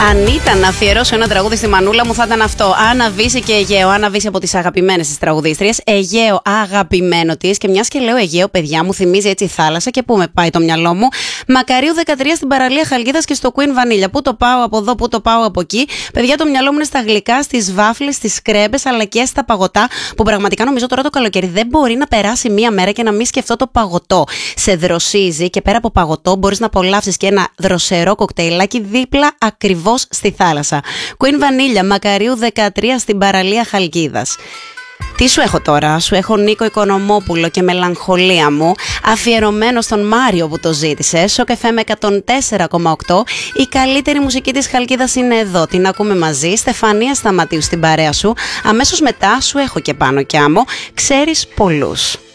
Αν ήταν να αφιερώσω ένα τραγούδι στη μανούλα μου, θα ήταν αυτό. Άννα Βύση και Αιγαίο. Άννα Βύση από τις αγαπημένες της τραγουδίστριες. Αιγαίο, αγαπημένο της. Και μιας και λέω Αιγαίο, παιδιά μου, θυμίζει έτσι θάλασσα. Και πού με πάει το μυαλό μου. Μακαρίου 13 στην παραλία Χαλκίδας και στο Queen Vanilla. Πού το πάω από εδώ, πού το πάω από εκεί. Παιδιά, το μυαλό μου είναι στα γλυκά, στις βάφλες, στις κρέμπες, αλλά και στα παγωτά. Που πραγματικά νομίζω τώρα το καλοκαίρι δεν μπορεί να περάσει μία μέρα και να μην σκεφτώ το παγωτό. Σε δροσίζει και πέρα από παγωτό μπορείς να απολαύσεις και ένα δροσερό κοκτέιλάκι δίπλα ακριβώς στη θάλασσα. Queen Vanilla, Μακαρίου 13 στην παραλία Χαλκίδας. Τι σου έχω τώρα, σου έχω Νίκο Οικονομόπουλο και Μελαγχολία μου, αφιερωμένο στον Μάριο που το ζήτησε. Σοκ FM 104,8. Η καλύτερη μουσική της Χαλκίδας είναι εδώ, την ακούμε μαζί. Στεφανία Σταματίου στην παρέα σου. Αμέσως μετά σου έχω και Πάνο και Άμμο, ξέρεις πολλούς.